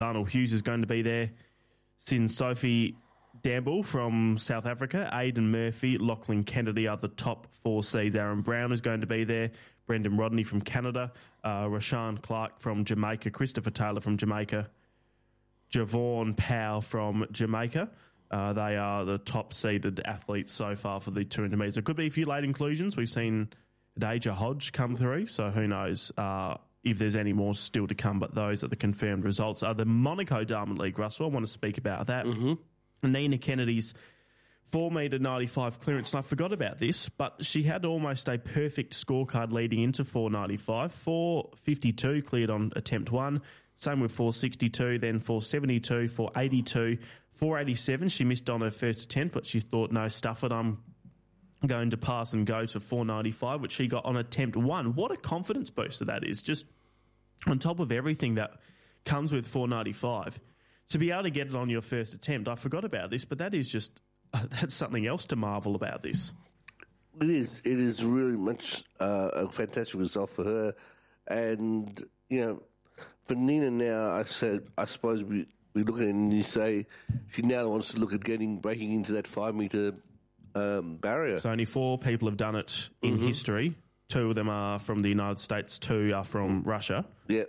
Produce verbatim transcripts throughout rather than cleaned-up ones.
Darnell Hughes is going to be there. Sin Sophie Damble from South Africa, Aidan Murphy, Lachlan Kennedy are the top four seeds. Aaron Brown is going to be there. Brendan Rodney from Canada, uh, Rashawn Clark from Jamaica, Christopher Taylor from Jamaica, Javon Powell from Jamaica. Uh, they are the top-seeded athletes so far for the two hundred metres. There could be a few late inclusions. We've seen Deja Hodge come through, so who knows uh, if there's any more still to come, but those are the confirmed results. Uh, the Monaco Diamond League, Russell, I want to speak about that. Mm-hmm. Nina Kennedy's four metre ninety-five clearance, and I forgot about this, but she had almost a perfect scorecard leading into four ninety-five. four fifty-two cleared on attempt one, same with four sixty-two, then four seventy-two, four eighty-two, four eighty-seven. She missed on her first attempt, but she thought, no, stuff it, I'm going to pass and go to four ninety-five, which she got on attempt one. What a confidence booster that is, just on top of everything that comes with four ninety-five. To be able to get it on your first attempt, I forgot about this, but that is just, uh, that's something else to marvel about this. It is. It is really much uh, a fantastic result for her. And, you know, for Nina now, I said, I suppose we, we look at it and you say she now wants to look at getting, breaking into that five metre um, barrier. So only four people have done it in Mm-hmm. history. Two of them are from the United States, two are from Russia. Yeah.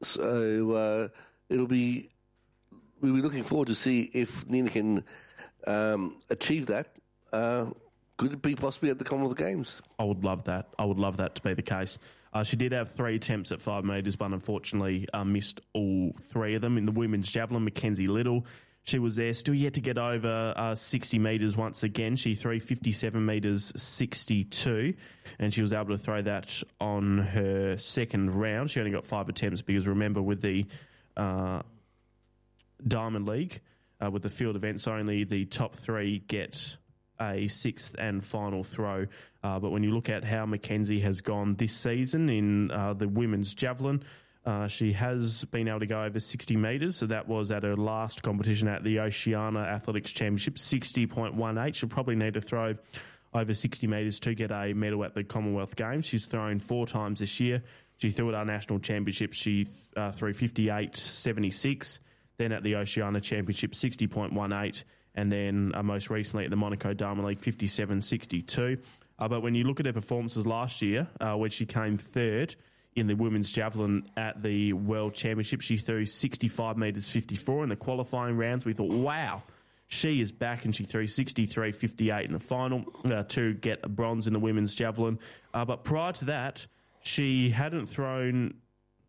So uh, it'll be, we'll be looking forward to see if Nina can um, achieve that. Uh, could it be possibly at the Commonwealth Games? I would love that. I would love that to be the case. Uh, she did have three attempts at five metres, but unfortunately uh, missed all three of them. In the women's javelin, Mackenzie Little, she was there, still yet to get over uh, sixty metres once again. She threw fifty-seven metres sixty-two, and she was able to throw that on her second round. She only got five attempts because, remember, with the uh, Diamond League, uh, with the field events only, the top three get a sixth and final throw. Uh, but when you look at how Mackenzie has gone this season in uh, the women's javelin, uh, she has been able to go over sixty metres. So that was at her last competition at the Oceania Athletics Championship, sixty point one eight. She'll probably need to throw over sixty metres to get a medal at the Commonwealth Games. She's thrown four times this year. She threw at our national championship. She uh, threw fifty-eight seventy-six. Then at the Oceania Championship, sixty point one eight. And then uh, most recently at the Monaco Diamond League, fifty-seven sixty-two. Uh, but when you look at her performances last year, uh, where she came third in the women's javelin at the World Championship, she threw sixty-five metres fifty-four in the qualifying rounds. We thought, wow, she is back, and she threw sixty-three fifty-eight in the final uh, to get a bronze in the women's javelin. Uh, but prior to that, she hadn't thrown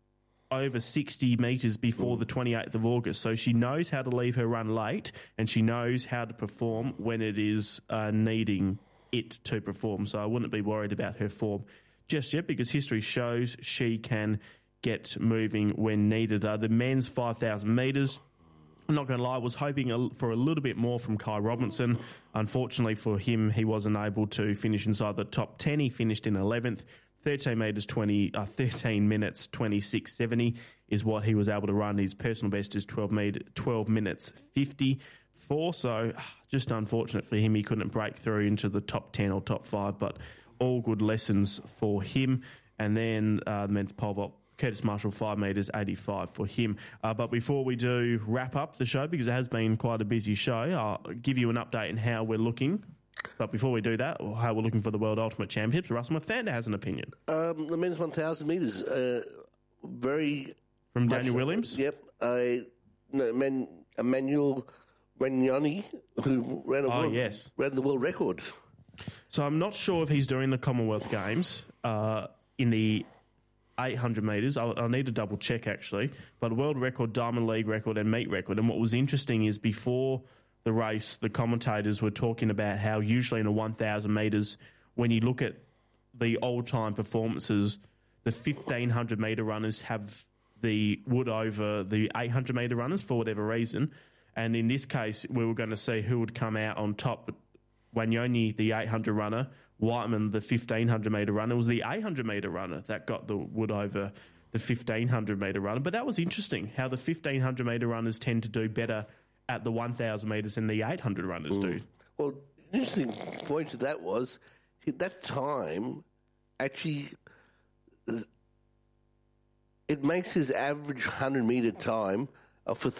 over sixty metres before the twenty-eighth of August. So she knows how to leave her run late, and she knows how to perform when it is uh, needing it to perform. So I wouldn't be worried about her form just yet, because history shows she can get moving when needed. Uh, the men's five thousand metres, I'm not going to lie, I was hoping a, for a little bit more from Kai Robinson. Unfortunately for him, he wasn't able to finish inside the top ten. He finished in eleventh. thirteen metres twenty, uh, thirteen minutes twenty-six seventy is what he was able to run. His personal best is twelve, meter, twelve minutes fifty-four. So just unfortunate for him, he couldn't break through into the top ten or top five. But all good lessons for him. And then uh, the men's pole vault, Curtis Marshall, five metres eighty-five for him. Uh, but before we do wrap up the show, because it has been quite a busy show, I'll give you an update on how we're looking. But before we do that, or how we're looking for the World Ultimate Championships, Russell Mathander has an opinion. Um, the men's one thousand metres, uh, very... From Daniel much, Williams? Yep. Uh, no, Man, Emmanuel Regnani, who ran, a Oh, world, yes. ran the world record. So I'm not sure if he's doing the Commonwealth Games uh, in the eight hundred metres. I'll, I'll need to double check, actually. But world record, Diamond League record, and meet record. And what was interesting is before the race, the commentators were talking about how usually in a one thousand metres, when you look at the old-time performances, the fifteen hundred metre runners have the wood over the eight hundred metre runners for whatever reason. And in this case, we were going to see who would come out on top. Wanyoni, the eight hundred runner, Whiteman, the fifteen hundred metre runner. It was the eight hundred metre runner that got the wood over the fifteen hundred metre runner. But that was interesting, how the fifteen hundred metre runners tend to do better at the one thousand metres than the eight hundred runners mm. do. Well, the interesting point to that was, at that time, actually, it makes his average one hundred metre time uh, for